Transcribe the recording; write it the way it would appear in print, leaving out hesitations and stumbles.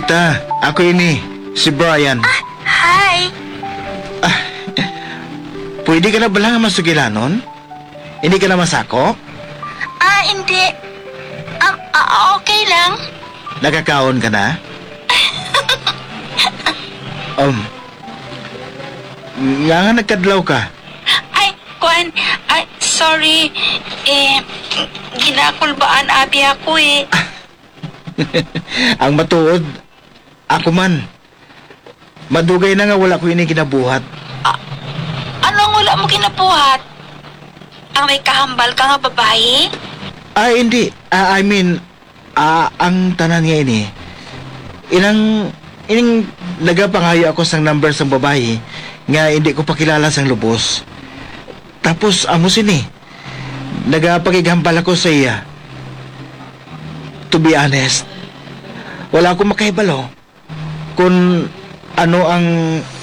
Rita, ako ini, si Brian. Hi! Pwede ka na ba lang masugilanon? Hindi ka na masako? Hindi. Okay lang. Nakakaon ka na? Nga nga nagkadlaw ka. Kwan, sorry. Ginakulbaan abi ako eh. Ang matuod, ako man. Madugay na nga wala ko ini kinabuhat. Anong wala mo kinabuhat? Ang may kahambal ka nga babae? Hindi. Ang tanan nga ini. Ining nagapangayo ako sang number sang babae nga hindi ko pakilala sang lubos. Tapos amo sini. Nagapakigambal ako sa iya. To be honest, wala akong makahibalo kung ano ang